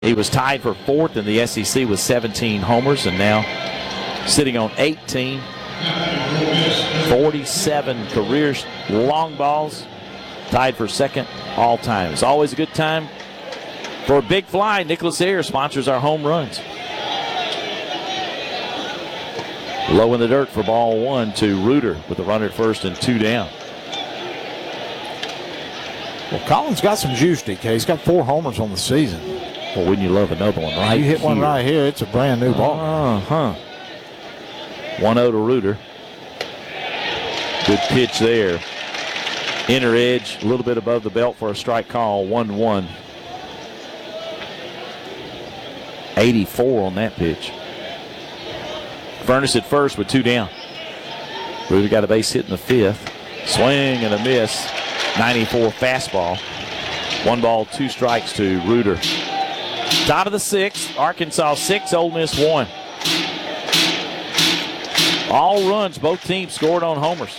He was tied for fourth in the SEC with 17 homers, and now sitting on 18. 47 career long balls, tied for second all time. It's always a good time for a big fly. Nicholas Ayers sponsors our home runs. Low in the dirt for ball one to Reuter with a runner at first and 2 down. Well, Collins got some juice, DK. He's got 4 homers on the season. Well, wouldn't you love another one right You hit here? one right here, it's a brand new ball. 1-0 to Reuter. Good pitch there. Inner edge, a little bit above the belt for a strike call. 1-1. 84 on that pitch. Furness at first with 2 down. Reuter got a base hit in the 5th. Swing and a miss. 94 fastball. 1 ball, 2 strikes to Reuter. Top of the 6th, Arkansas 6, Ole Miss 1. All runs, both teams scored on homers.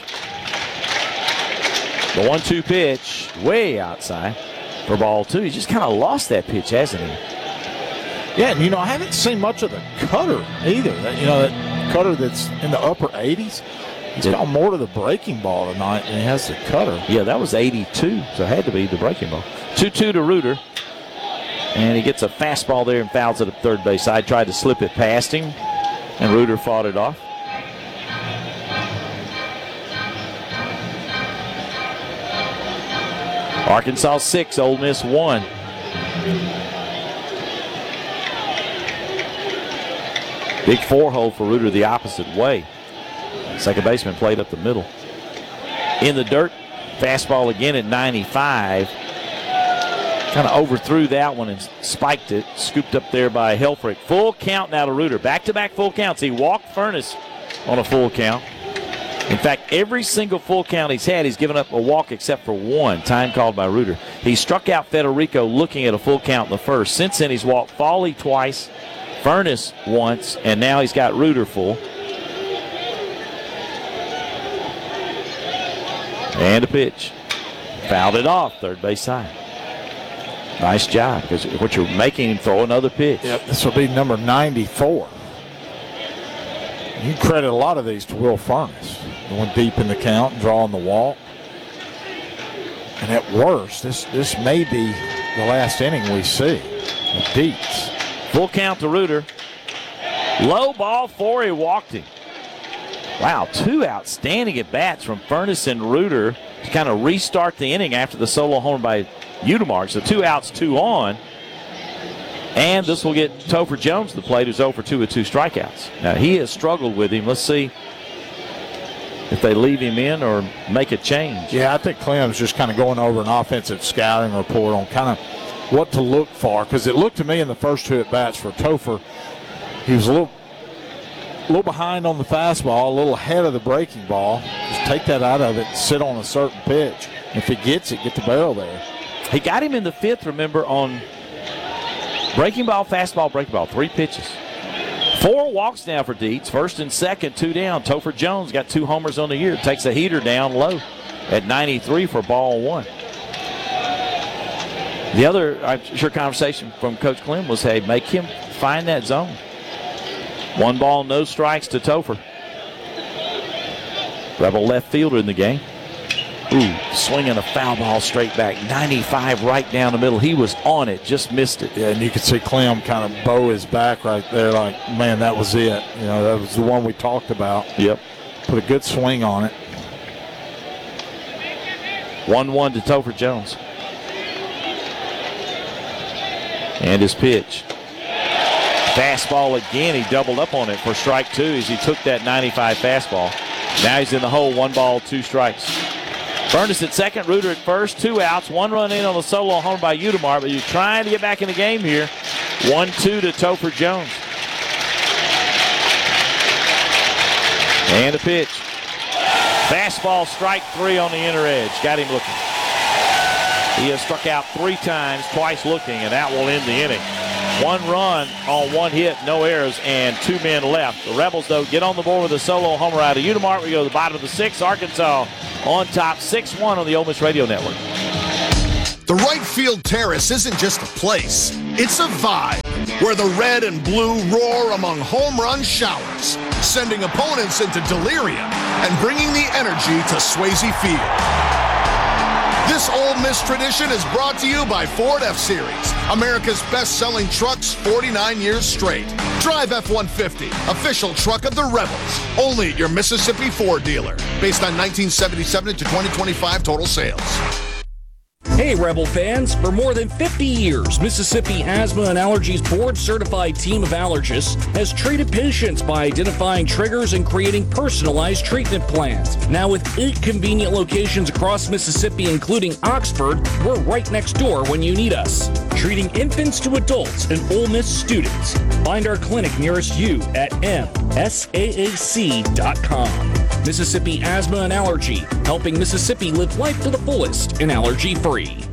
The 1-2 pitch, way outside for ball 2. He just kind of lost that pitch, hasn't he? Yeah, and I haven't seen much of the cutter either. That cutter that's in the upper 80s. He's got more to the breaking ball tonight than he has the cutter. Yeah, that was 82, so it had to be the breaking ball. 2-2 to Reuter. And he gets a fastball there and fouls it at third base. I tried to slip it past him, and Reuter fought it off. Arkansas 6, Ole Miss 1. Big 4-hole for Reuter the opposite way. Second baseman played up the middle. In the dirt, fastball again at 95. Kind of overthrew that one and spiked it. Scooped up there by Helfrich. Full count now to Reuter. Back-to-back full counts. He walked Furness on a full count. In fact, every single full count he's had, he's given up a walk except for one, time called by Reuter. He struck out Federico looking at a full count in the first. Since then, he's walked Foley twice, Furness once, and now he's got Reuter full. And a pitch. Fouled it off, third base side. Nice job, because what you're making him throw another pitch. Yep, this will be number 94. You can credit a lot of these to Will Furness. Going deep in the count and drawing the walk. And at worst, this may be the last inning we see of Dietz. Full count to Reuter. Low ball 4, he walked him. Wow, 2 outstanding at-bats from Furness and Reuter to kind of restart the inning after the solo homer by Udemark. So 2 outs, 2 on. And this will get Topher Jones to the plate, who's 0 for 2 with 2 strikeouts. Now, he has struggled with him. Let's see if they leave him in or make a change. Yeah, I think Clem's just kind of going over an offensive scouting report on kind of what to look for. Because it looked to me in the first 2 at-bats for Topher, he was a little behind on the fastball, a little ahead of the breaking ball. Just take that out of it and sit on a certain pitch. If he gets it, get the barrel there. He got him in the 5th, remember, on breaking ball, fastball, breaking ball. 3 pitches. 4 walks now for Dietz. First and second, 2 down. Topher Jones got 2 homers on the year. Takes a heater down low at 93 for ball 1. The other, I'm sure, conversation from Coach Clem was, hey, make him find that zone. 1 ball, no strikes to Topher. Rebel left fielder in the game. Ooh, swinging a foul ball straight back. 95 right down the middle. He was on it, just missed it. Yeah, and you could see Clem kind of bow his back right there like, man, that was it. That was the one we talked about. Yep. Put a good swing on it. 1-1 to Topher Jones. And his pitch. Fastball again. He doubled up on it for strike 2 as he took that 95 fastball. Now he's in the hole. 1 ball, 2 strikes. Furness at second, Reuter at first, 2 outs, 1 run in on the solo home by Udemark, but you're trying to get back in the game here. 1-2 to Topher Jones. And a pitch. Fastball, strike 3 on the inner edge. Got him looking. He has struck out 3 times, twice looking, and that will end the inning. 1 run on 1 hit, no errors, and 2 men left. The Rebels, though, get on the board with a solo homer out of Udemark. We go to the bottom of the 6th. Arkansas on top, 6-1 on the Ole Miss Radio Network. The right field terrace isn't just a place. It's a vibe where the red and blue roar among home run showers, sending opponents into delirium and bringing the energy to Swayze Field. This Ole Miss tradition is brought to you by Ford F-Series, America's best-selling trucks 49 years straight. Drive F-150, official truck of the Rebels, only at your Mississippi Ford dealer, based on 1977 to 2025 total sales. Hey, Rebel fans. For more than 50 years, Mississippi Asthma and Allergies board-certified team of allergists has treated patients by identifying triggers and creating personalized treatment plans. Now with 8 convenient locations across Mississippi, including Oxford, we're right next door when you need us. Treating infants to adults and Ole Miss students. Find our clinic nearest you at msaac.com. Mississippi Asthma and Allergy, helping Mississippi live life to the fullest and allergy-free.